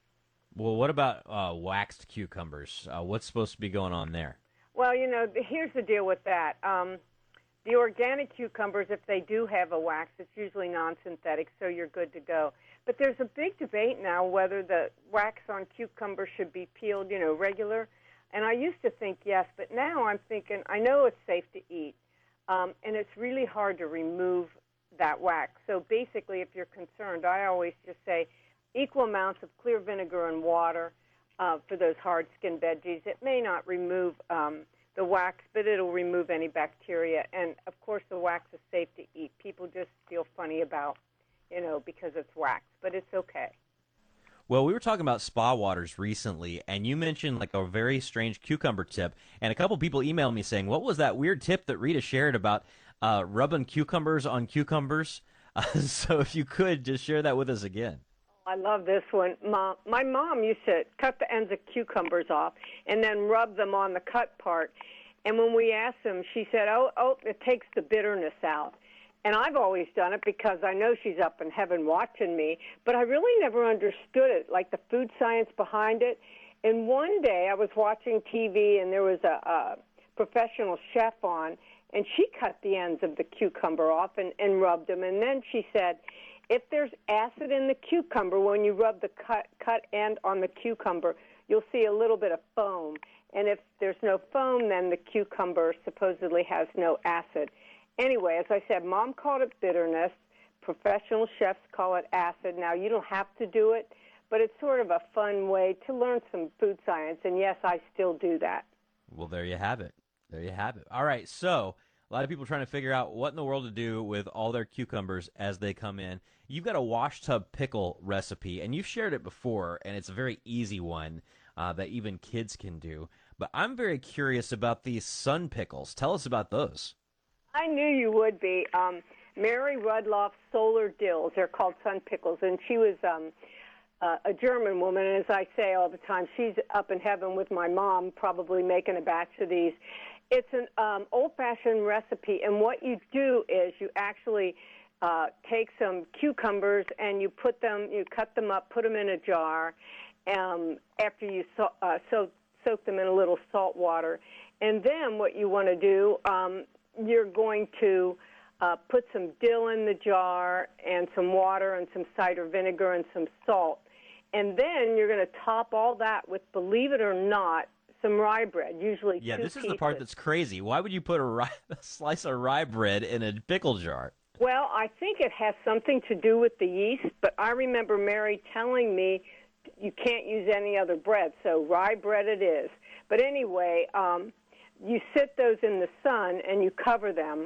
Well, what about uh, waxed cucumbers? Uh, what's supposed to be going on there? Well, you know, here's the deal with that. Um, The organic cucumbers, if they do have a wax, it's usually non-synthetic, so you're good to go. But there's a big debate now whether the wax on cucumbers should be peeled, you know, regular. And I used to think yes, but now I'm thinking, I know it's safe to eat, um, and it's really hard to remove that wax. So basically, if you're concerned, I always just say equal amounts of clear vinegar and water uh, for those hard-skinned veggies. It may not remove um, the wax, but it'll remove any bacteria. And, of course, the wax is safe to eat. People just feel funny about, you know, because it's wax, but it's okay. Well, we were talking about spa waters recently, and you mentioned like a very strange cucumber tip, and a couple people emailed me saying, what was that weird tip that Rita shared about uh, rubbing cucumbers on cucumbers? Uh, so if you could, just share that with us again. I love this one. Mom, my mom used to cut the ends of cucumbers off and then rub them on the cut part. And when we asked them, she said, oh, oh, it takes the bitterness out. And I've always done it because I know she's up in heaven watching me, but I really never understood it, like the food science behind it. And one day I was watching T V, and there was a, a professional chef on, and she cut the ends of the cucumber off and, and rubbed them. And then she said, if there's acid in the cucumber, when you rub the cut, cut end on the cucumber, you'll see a little bit of foam. And if there's no foam, then the cucumber supposedly has no acid. Anyway, as I said, Mom called it bitterness. Professional chefs call it acid. Now, you don't have to do it, but it's sort of a fun way to learn some food science. And, yes, I still do that. Well, there you have it. There you have it. All right, so a lot of people trying to figure out what in the world to do with all their cucumbers as they come in. You've got a wash tub pickle recipe, and you've shared it before, and it's a very easy one uh, that even kids can do. But I'm very curious about these sun pickles. Tell us about those. I knew you would be. Um, Mary Rudloff's Solar Dills, they're called sun pickles, and she was um, uh, a German woman, and as I say all the time, she's up in heaven with my mom probably making a batch of these. It's an um, old-fashioned recipe, and what you do is you actually uh, take some cucumbers and you put them, you cut them up, put them in a jar um, after you so, uh, so, soak them in a little salt water. And then what you want to do, um, you're going to uh, put some dill in the jar and some water and some cider vinegar and some salt. And then you're going to top all that with, believe it or not, some rye bread, usually Yeah, two this is pieces. the part that's crazy. Why would you put a, rye, a slice of rye bread in a pickle jar? Well, I think it has something to do with the yeast, but I remember Mary telling me you can't use any other bread, so rye bread it is. But anyway, um, you sit those in the sun and you cover them,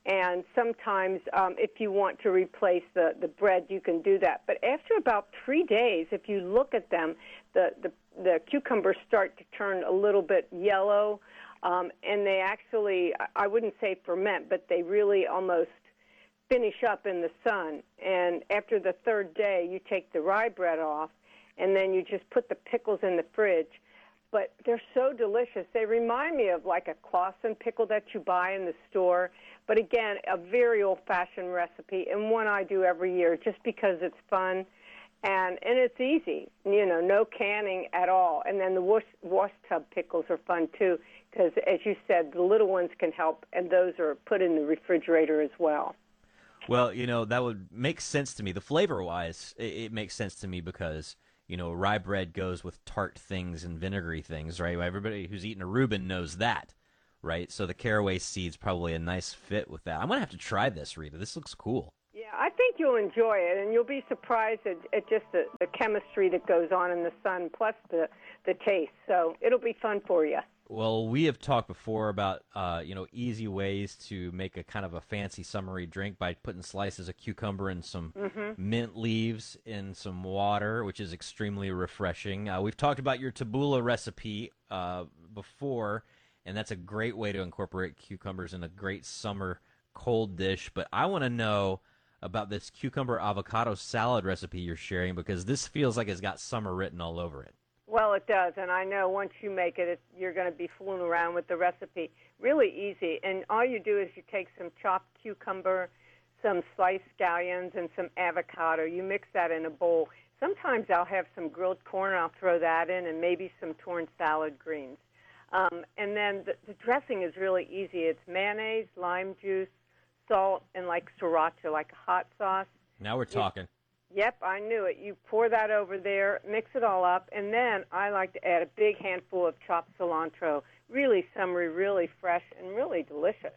And sometimes um, if you want to replace the, the bread, you can do that. But after about three days, if you look at them, the, the, the cucumbers start to turn a little bit yellow, um, and they actually, I wouldn't say ferment, but they really almost finish up in the sun. And after the third day, you take the rye bread off, and then you just put the pickles in the fridge. But they're so delicious. They remind me of like a Clausen pickle that you buy in the store. But again, a very old-fashioned recipe, and one I do every year just because it's fun and and it's easy. You know, no canning at all. And then the wash, wash tub pickles are fun too because, as you said, the little ones can help, and those are put in the refrigerator as well. Well, you know, that would make sense to me. The flavor-wise, it, it makes sense to me because, you know, rye bread goes with tart things and vinegary things, right? Everybody who's eaten a Reuben knows that, right? So the caraway seed's probably a nice fit with that. I'm going to have to try this, Rita. This looks cool. Yeah, I think you'll enjoy it, and you'll be surprised at, at just the, the chemistry that goes on in the sun, plus the, the taste. So it'll be fun for you. Well, we have talked before about, uh, you know, easy ways to make a kind of a fancy summery drink by putting slices of cucumber and some Mhm. mint leaves in some water, which is extremely refreshing. Uh, we've talked about your tabbouleh recipe uh, before, and that's a great way to incorporate cucumbers in a great summer cold dish. But I want to know about this cucumber avocado salad recipe you're sharing because this feels like it's got summer written all over it. Well, it does, and I know once you make it, it you're going to be fooling around with the recipe. Really easy, and all you do is you take some chopped cucumber, some sliced scallions, and some avocado. You mix that in a bowl. Sometimes I'll have some grilled corn, I'll throw that in, and maybe some torn salad greens. Um, and then the, the dressing is really easy. It's mayonnaise, lime juice, salt, and like sriracha, like a hot sauce. Now we're talking. Yep, I knew it. You pour that over there, mix it all up, and then I like to add a big handful of chopped cilantro. Really summery, really fresh, and really delicious.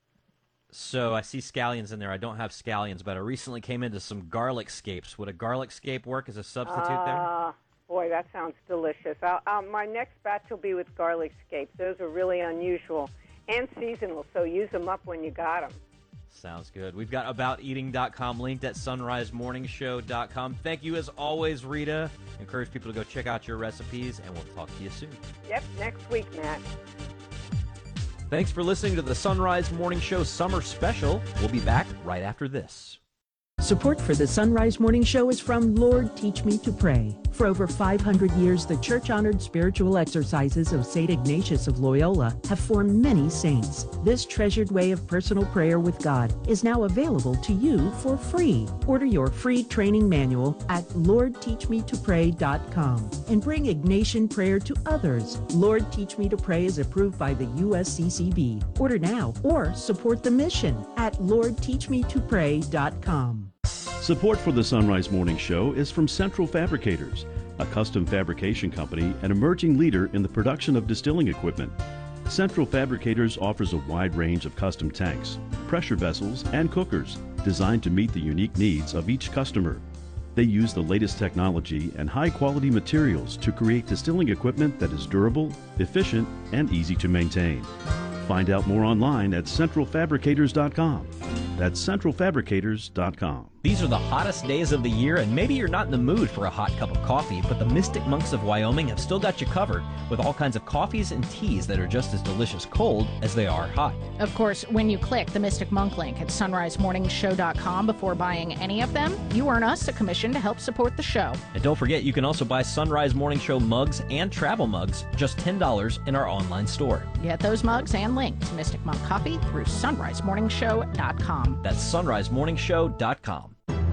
So I see scallions in there. I don't have scallions, but I recently came into some garlic scapes. Would a garlic scape work as a substitute there? Ah, boy, that sounds delicious. I'll, I'll, my next batch will be with garlic scapes. Those are really unusual and seasonal, so use them up when you got them. Sounds good. We've got about eating dot com linked at sunrise morning show dot com. Thank you as always, Rita. Encourage people to go check out your recipes, and we'll talk to you soon. Yep, next week, Matt. Thanks for listening to the Sunrise Morning Show Summer Special. We'll be back right after this. Support for the Sunrise Morning Show is from Lord Teach Me to Pray. For over five hundred years, the church-honored spiritual exercises of Saint Ignatius of Loyola have formed many saints. This treasured way of personal prayer with God is now available to you for free. Order your free training manual at lord teach me to pray dot com and bring Ignatian prayer to others. Lord Teach Me to Pray is approved by the U S C C B. Order now or support the mission at lord teach me to pray dot com. Support for the Sunrise Morning Show is from Central Fabricators, a custom fabrication company and emerging leader in the production of distilling equipment. Central Fabricators offers a wide range of custom tanks, pressure vessels, and cookers designed to meet the unique needs of each customer. They use the latest technology and high-quality materials to create distilling equipment that is durable, efficient, and easy to maintain. Find out more online at central fabricators dot com. That's central fabricators dot com. These are the hottest days of the year, and maybe you're not in the mood for a hot cup of coffee, but the Mystic Monks of Wyoming have still got you covered with all kinds of coffees and teas that are just as delicious cold as they are hot. Of course, when you click the Mystic Monk link at sunrise morning show dot com before buying any of them, you earn us a commission to help support the show. And don't forget, you can also buy Sunrise Morning Show mugs and travel mugs, just ten dollars in our online store. Get those mugs and link to Mystic Monk Coffee through sunrise morning show dot com. That's sunrise morning show dot com.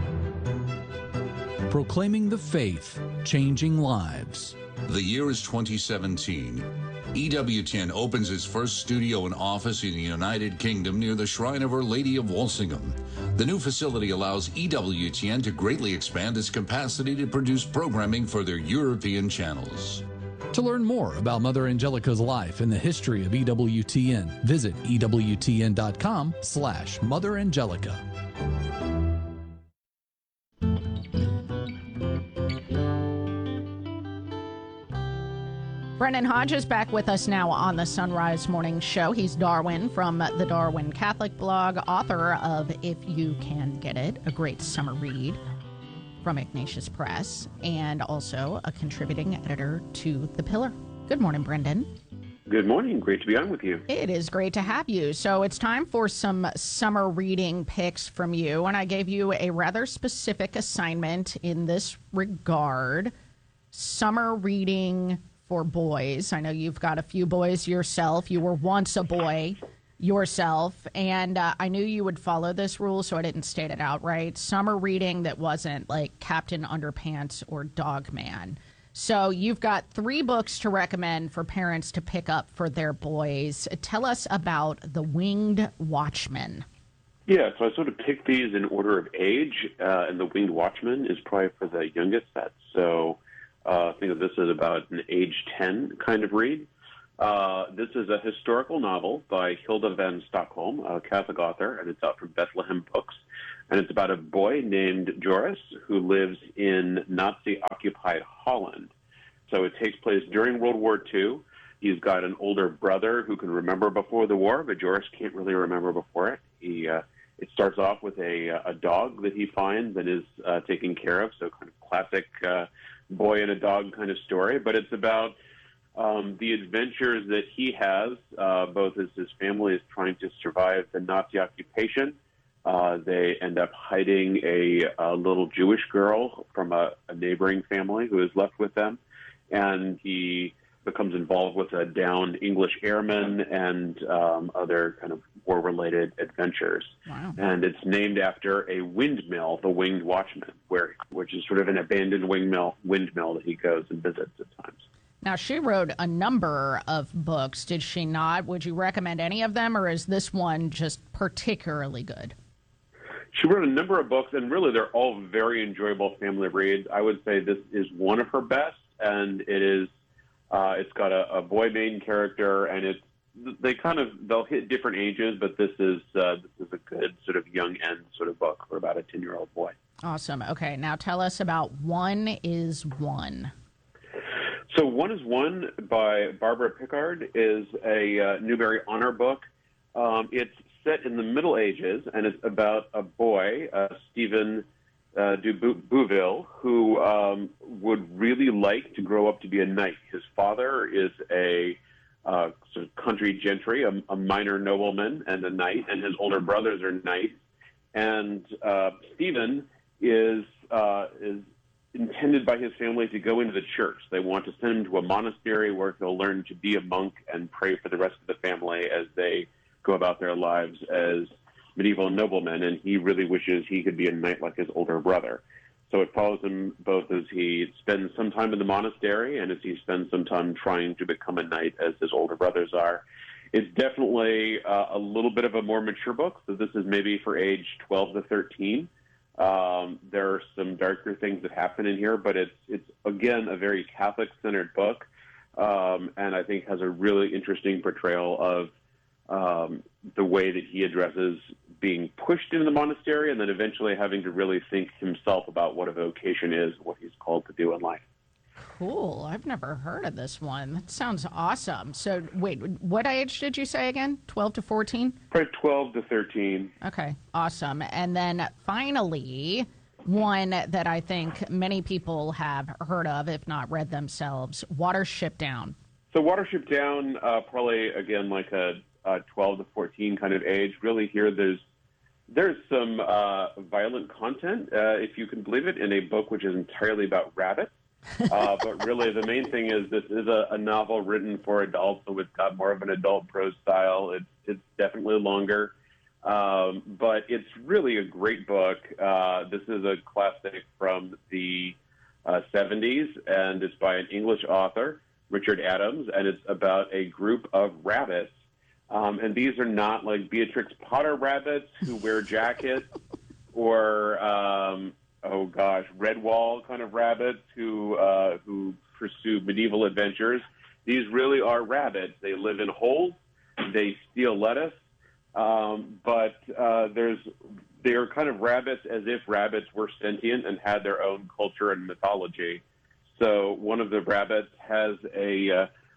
Proclaiming the faith, changing lives. The year is twenty seventeen. E W T N opens its first studio and office in the United Kingdom near the Shrine of Our Lady of Walsingham. The new facility allows E W T N to greatly expand its capacity to produce programming for their European channels. To learn more about Mother Angelica's life and the history of E W T N, visit E W T N dot com slash Mother Angelica. Brendan Hodge is back with us now on the Sunrise Morning Show. He's Darwin from the Darwin Catholic blog, author of If You Can Get It, a great summer read from Ignatius Press, and also a contributing editor to The Pillar. Good morning, Brendan. Good morning. Great to be on with you. It is great to have you. So it's time for some summer reading picks from you, and I gave you a rather specific assignment in this regard. Summer reading for boys. I know you've got a few boys yourself. You were once a boy yourself, and uh, I knew you would follow this rule, so I didn't state it outright. Summer reading that wasn't like Captain Underpants or Dog Man. So you've got three books to recommend for parents to pick up for their boys. Tell us about The Winged Watchman. Yeah, so I sort of picked these in order of age, uh, and The Winged Watchman is probably for the youngest set. So uh, I think of this as about an age ten kind of read. Uh, this is a historical novel by Hilda van Stockholm, a Catholic author, and it's out from Bethlehem Books. And it's about a boy named Joris who lives in Nazi-occupied Holland. So it takes place during World War Two. He's got an older brother who can remember before the war, but Joris can't really remember before it. He uh, it starts off with a a dog that he finds and is uh, taken care of. So kind of classic uh, boy and a dog kind of story. But it's about um, the adventures that he has, uh, both as his family is trying to survive the Nazi occupation. Uh, they end up hiding a, a little Jewish girl from a, a neighboring family who is left with them. And he becomes involved with a downed English airman and um, other kind of war-related adventures. Wow. And it's named after a windmill, the Winged Watchman, where which is sort of an abandoned windmill, windmill that he goes and visits at times. Now, she wrote a number of books, did she not? Would you recommend any of them, or is this one just particularly good? She wrote a number of books, and really they're all very enjoyable family reads. I would say this is one of her best, and it is, uh, it's got a, a boy main character, and it's, they kind of, they'll hit different ages, but this is, uh, this is a good sort of young end sort of book for about a ten-year-old boy. Awesome. Okay, now tell us about One is One. So One is One by Barbara Pickard is a uh, Newbery Honor book. Um, it's set in the Middle Ages, and it's about a boy, uh, Stephen uh, de Bouville, who um, would really like to grow up to be a knight. His father is a uh, sort of country gentry, a, a minor nobleman and a knight, and his older brothers are knights. And uh, Stephen is uh, is intended by his family to go into the church. They want to send him to a monastery where he'll learn to be a monk and pray for the rest of the family as they go about their lives as medieval noblemen, and he really wishes he could be a knight like his older brother. So it follows him both as he spends some time in the monastery and as he spends some time trying to become a knight as his older brothers are. It's definitely uh, a little bit of a more mature book, so this is maybe for age twelve to thirteen. Um, there are some darker things that happen in here, but it's, it's again, a very Catholic-centered book, um, and I think has a really interesting portrayal of Um, the way that he addresses being pushed into the monastery and then eventually having to really think himself about what a vocation is, what he's called to do in life. Cool. I've never heard of this one. That sounds awesome. So, wait, what age did you say again? twelve to fourteen? Probably twelve to thirteen. Okay, awesome. And then finally, one that I think many people have heard of, if not read themselves, Watership Down. So Watership Down, uh, probably, again, like a Uh, twelve to fourteen kind of age. Really here there's there's some uh, violent content, uh, if you can believe it, in a book which is entirely about rabbits. Uh, but really the main thing is this is a, a novel written for adults, so it's got more of an adult prose style. It's, it's definitely longer, um, but it's really a great book. Uh, this is a classic from the uh, seventies, and it's by an English author, Richard Adams, and it's about a group of rabbits. Um, and these are not like Beatrix Potter rabbits who wear jackets or, um, oh gosh, Redwall kind of rabbits who uh, who pursue medieval adventures. These really are rabbits. They live in holes. They steal lettuce. Um, but uh, there's they're kind of rabbits as if rabbits were sentient and had their own culture and mythology. So one of the rabbits has a uh,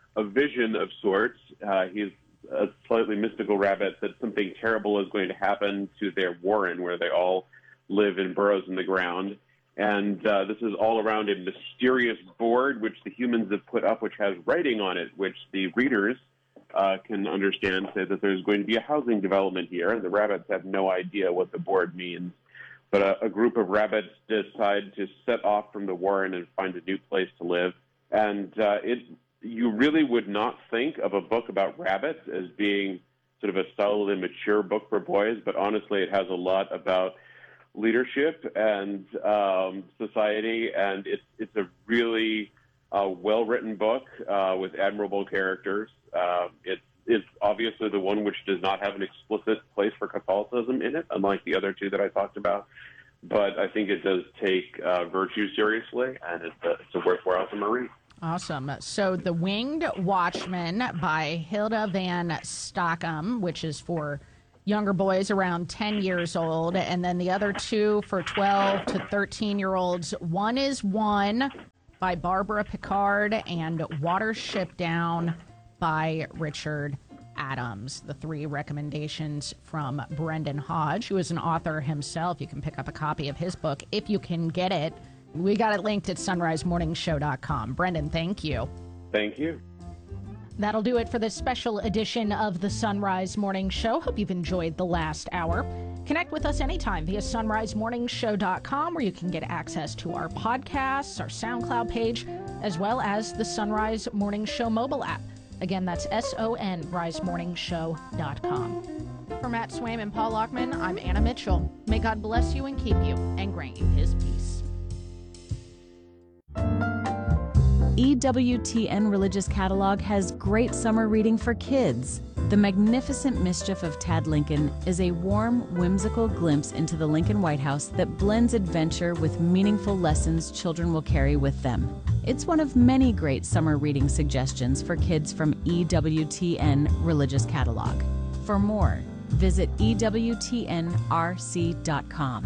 a vision of sorts. Uh, he's a slightly mystical rabbit that something terrible is going to happen to their warren where they all live in burrows in the ground. And uh, this is all around a mysterious board which the humans have put up, which has writing on it, which the readers uh, can understand, say that there's going to be a housing development here, and the rabbits have no idea what the board means. But a, a group of rabbits decide to set off from the warren and find a new place to live. And uh, it, you really would not think of a book about rabbits as being sort of a subtle and mature book for boys, but honestly it has a lot about leadership and um, society, and it's it's a really uh, well-written book uh, with admirable characters. Uh, it's it's obviously the one which does not have an explicit place for Catholicism in it, unlike the other two that I talked about. But I think it does take uh, virtue seriously, and it's a, it's a worthwhile to read. Awesome. So The Winged Watchman by Hilda Van Stockham, which is for younger boys around ten years old, and then the other two for twelve to thirteen-year-olds. One is One by Barbara Pickard and Watership Down by Richard Adams. The three recommendations from Brendan Hodge, who is an author himself. You can pick up a copy of his book if you can get it. We got it linked at sunrise morning show dot com. Brendan, thank you. Thank you. That'll do it for this special edition of the Sunrise Morning Show. Hope you've enjoyed the last hour. Connect with us anytime via sunrise morning show dot com, where you can get access to our podcasts, our SoundCloud page, as well as the Sunrise Morning Show mobile app. Again, that's S O N rise morning show dot com. For Matt Swaim and Paul Lockman, I'm Anna Mitchell. May God bless you and keep you and grant you his peace. E W T N Religious Catalog has great summer reading for kids. The Magnificent Mischief of Tad Lincoln is a warm, whimsical glimpse into the Lincoln White House that blends adventure with meaningful lessons children will carry with them. It's one of many great summer reading suggestions for kids from E W T N Religious Catalog. For more, visit E W T N R C dot com.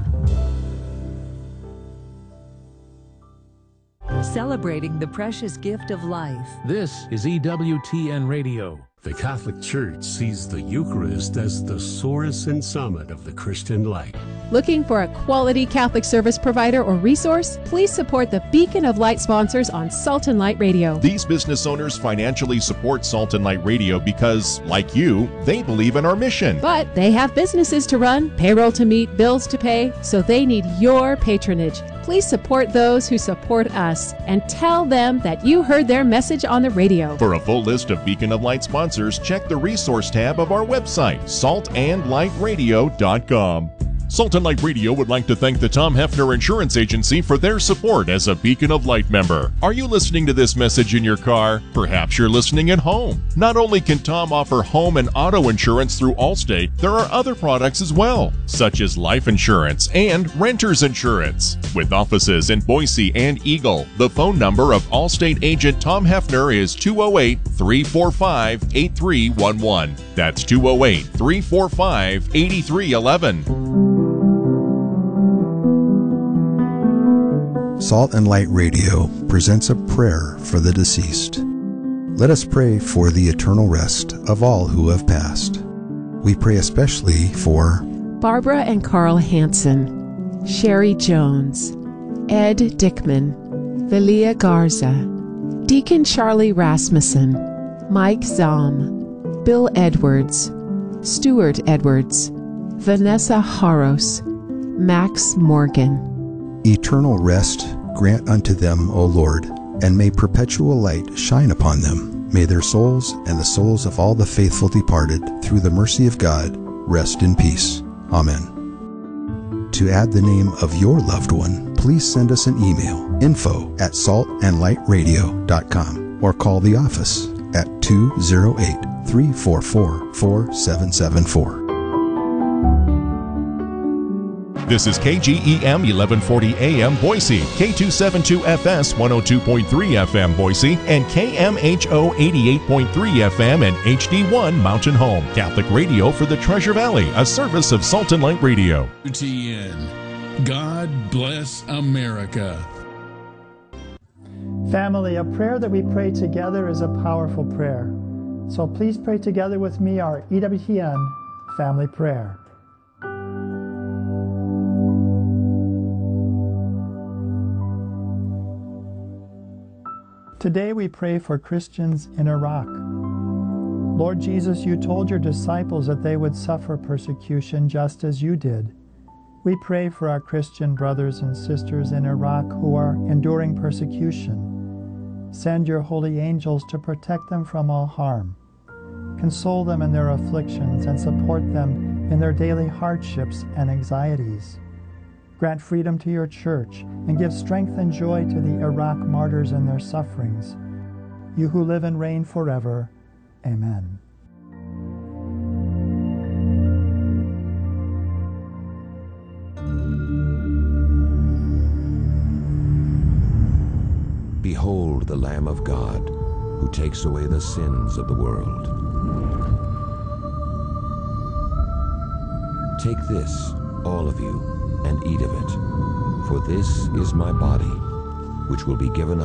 Celebrating the precious gift of life. This is E W T N Radio. The Catholic Church sees the Eucharist as the source and summit of the Christian life. Looking for a quality Catholic service provider or resource? Please support the Beacon of Light sponsors on Salt and Light Radio. These business owners financially support Salt and Light Radio because, like you, they believe in our mission. But they have businesses to run, payroll to meet, bills to pay, so they need your patronage. Please support those who support us and tell them that you heard their message on the radio. For a full list of Beacon of Light sponsors, check the resource tab of our website, salt and light radio dot com. Salt and Light Radio would like to thank the Tom Hefner Insurance Agency for their support as a Beacon of Light member. Are you listening to this message in your car? Perhaps you're listening at home. Not only can Tom offer home and auto insurance through Allstate, there are other products as well, such as life insurance and renter's insurance. With offices in Boise and Eagle, the phone number of Allstate agent Tom Hefner is two oh eight, three four five, eight three one one. That's two oh eight, three four five, eight three one one. Salt and Light Radio presents a prayer for the deceased. Let us pray for the eternal rest of all who have passed. We pray especially for Barbara and Carl Hansen, Sherry Jones, Ed Dickman, Velia Garza, Deacon Charlie Rasmussen, Mike Zahm, Bill Edwards, Stuart Edwards, Vanessa Haros, Max Morgan. Eternal rest grant unto them, O Lord, and may perpetual light shine upon them. May their souls and the souls of all the faithful departed, through the mercy of God, rest in peace. Amen. To add the name of your loved one, please send us an email, info at salt and light radio dot com, or call the office at two oh eight, three four four, four seven seven four. This is K G E M eleven forty A M Boise, K two seventy-two F S one oh two point three F M Boise, and K M H O eighty-eight point three F M and H D one Mountain Home. Catholic radio for the Treasure Valley, a service of Salt and Light Radio. T N. God bless America. Family, a prayer that we pray together is a powerful prayer. So please pray together with me our E W T N family prayer. Today we pray for Christians in Iraq. Lord Jesus, you told your disciples that they would suffer persecution just as you did. We pray for our Christian brothers and sisters in Iraq who are enduring persecution. Send your holy angels to protect them from all harm. Console them in their afflictions and support them in their daily hardships and anxieties. Grant freedom to your church and give strength and joy to the Iraq martyrs in their sufferings. You who live and reign forever. Amen. Behold the Lamb of God, who takes away the sins of the world. Take this, all of you, and eat of it, for this is my body, which will be given up